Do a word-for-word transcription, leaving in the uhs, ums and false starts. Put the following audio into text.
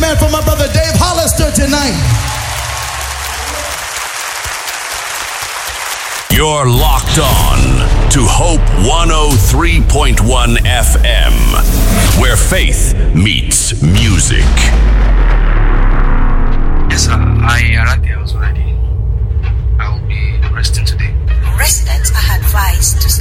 amen for my brother Dave Hollister tonight. You're locked on to Hope one oh three point one F M, where faith meets music. Yes, sir. I arrived here. I was ready. I will be resting today. Residents are advised to